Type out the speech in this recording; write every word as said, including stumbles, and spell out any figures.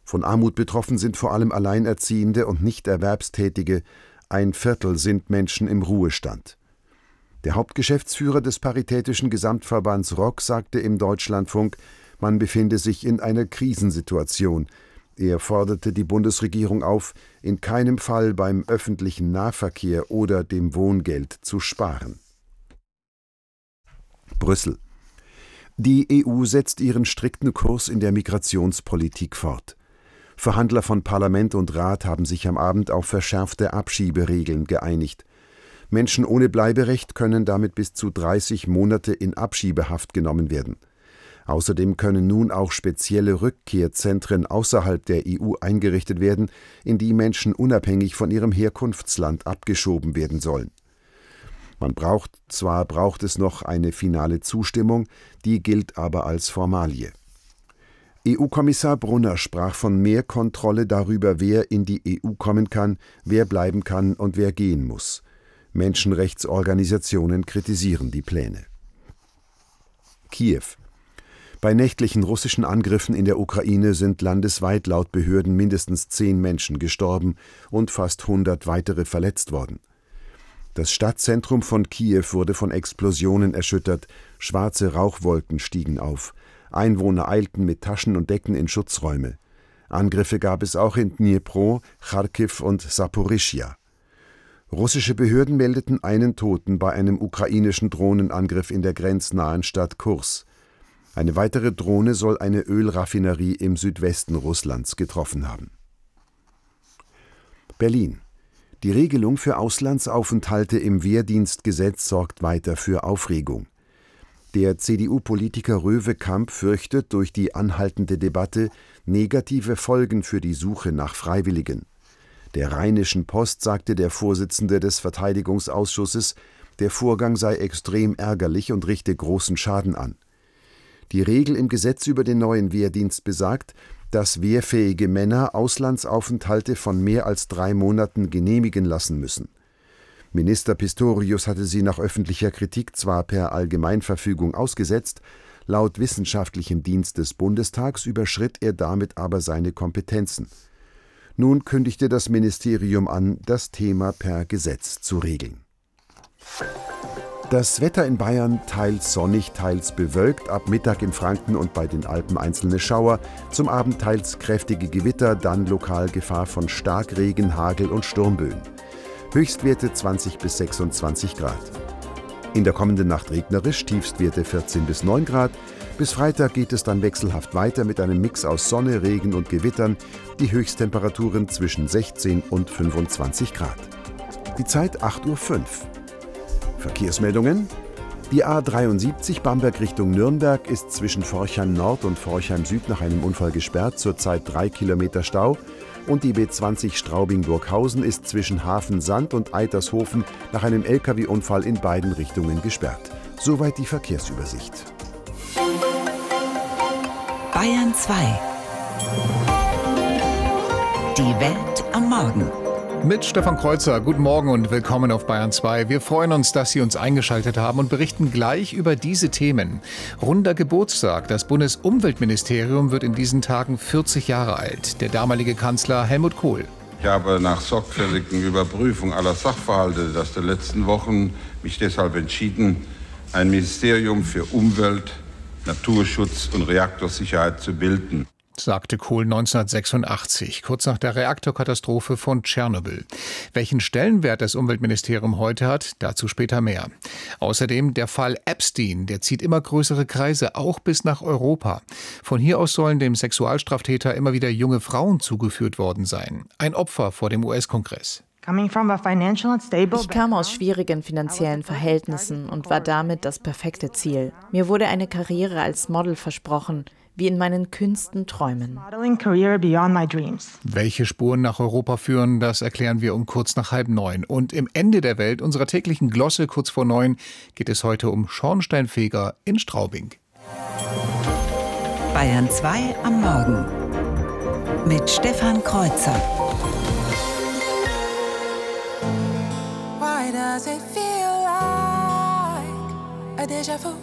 Von Armut betroffen sind vor allem Alleinerziehende und Nichterwerbstätige. Ein Viertel sind Menschen im Ruhestand. Der Hauptgeschäftsführer des Paritätischen Gesamtverbands R O C sagte im Deutschlandfunk, man befinde sich in einer Krisensituation. Er forderte die Bundesregierung auf, in keinem Fall beim öffentlichen Nahverkehr oder dem Wohngeld zu sparen. Brüssel. Die E U setzt ihren strikten Kurs in der Migrationspolitik fort. Verhandler von Parlament und Rat haben sich am Abend auf verschärfte Abschieberegeln geeinigt. Menschen ohne Bleiberecht können damit bis zu dreißig Monate in Abschiebehaft genommen werden. Außerdem können nun auch spezielle Rückkehrzentren außerhalb der E U eingerichtet werden, in die Menschen unabhängig von ihrem Herkunftsland abgeschoben werden sollen. Man braucht, zwar braucht es noch eine finale Zustimmung, die gilt aber als Formalie. E U-Kommissar Brunner sprach von mehr Kontrolle darüber, wer in die E U kommen kann, wer bleiben kann und wer gehen muss. Menschenrechtsorganisationen kritisieren die Pläne. Kiew. Bei nächtlichen russischen Angriffen in der Ukraine sind landesweit laut Behörden mindestens zehn Menschen gestorben und fast hundert weitere verletzt worden. Das Stadtzentrum von Kiew wurde von Explosionen erschüttert, schwarze Rauchwolken stiegen auf. Einwohner eilten mit Taschen und Decken in Schutzräume. Angriffe gab es auch in Dnipro, Charkiw und Saporischschja. Russische Behörden meldeten einen Toten bei einem ukrainischen Drohnenangriff in der grenznahen Stadt Kurs. Eine weitere Drohne soll eine Ölraffinerie im Südwesten Russlands getroffen haben. Berlin. Die Regelung für Auslandsaufenthalte im Wehrdienstgesetz sorgt weiter für Aufregung. Der C D U-Politiker Röwe-Kamp fürchtet durch die anhaltende Debatte negative Folgen für die Suche nach Freiwilligen. Der Rheinischen Post sagte der Vorsitzende des Verteidigungsausschusses, der Vorgang sei extrem ärgerlich und richte großen Schaden an. Die Regel im Gesetz über den neuen Wehrdienst besagt, dass wehrfähige Männer Auslandsaufenthalte von mehr als drei Monaten genehmigen lassen müssen. Minister Pistorius hatte sie nach öffentlicher Kritik zwar per Allgemeinverfügung ausgesetzt, laut wissenschaftlichem Dienst des Bundestags überschritt er damit aber seine Kompetenzen. Nun kündigte das Ministerium an, das Thema per Gesetz zu regeln. Das Wetter in Bayern teils sonnig, teils bewölkt, ab Mittag in Franken und bei den Alpen einzelne Schauer, zum Abend teils kräftige Gewitter, dann lokal Gefahr von Starkregen, Hagel und Sturmböen. Höchstwerte zwanzig bis sechsundzwanzig Grad. In der kommenden Nacht regnerisch, Tiefstwerte vierzehn bis neun Grad. Bis Freitag geht es dann wechselhaft weiter mit einem Mix aus Sonne, Regen und Gewittern, die Höchsttemperaturen zwischen sechzehn und fünfundzwanzig Grad. Die Zeit acht Uhr fünf. Verkehrsmeldungen. Die A dreiundsiebzig Bamberg Richtung Nürnberg ist zwischen Forchheim Nord und Forchheim Süd nach einem Unfall gesperrt, zurzeit drei Kilometer Stau. Und die B zwanzig Straubing-Burghausen ist zwischen Hafensand und Eitershofen nach einem L K W-Unfall in beiden Richtungen gesperrt. Soweit die Verkehrsübersicht. Bayern zwei. Die Welt am Morgen. Mit Stefan Kreuzer, guten Morgen und willkommen auf Bayern zwei. Wir freuen uns, dass Sie uns eingeschaltet haben und berichten gleich über diese Themen. Runder Geburtstag. Das Bundesumweltministerium wird in diesen Tagen vierzig Jahre alt. Der damalige Kanzler Helmut Kohl. Ich habe nach sorgfältigen Überprüfung aller Sachverhalte der letzten Wochen mich deshalb entschieden, ein Ministerium für Umwelt, Naturschutz und Reaktorsicherheit zu bilden, sagte Kohl neunzehnhundertsechsundachtzig, kurz nach der Reaktorkatastrophe von Tschernobyl. Welchen Stellenwert das Umweltministerium heute hat, dazu später mehr. Außerdem der Fall Epstein, der zieht immer größere Kreise, auch bis nach Europa. Von hier aus sollen dem Sexualstraftäter immer wieder junge Frauen zugeführt worden sein. Ein Opfer vor dem U S-Kongress. Ich kam aus schwierigen finanziellen Verhältnissen und war damit das perfekte Ziel. Mir wurde eine Karriere als Model versprochen, wie in meinen kühnsten Träumen. Welche Spuren nach Europa führen, das erklären wir um kurz nach halb neun. Und im Ende der Welt, unserer täglichen Glosse kurz vor neun, geht es heute um Schornsteinfeger in Straubing. Bayern zwei am Morgen mit Stefan Kreuzer. Why does it feel like a déjà vu?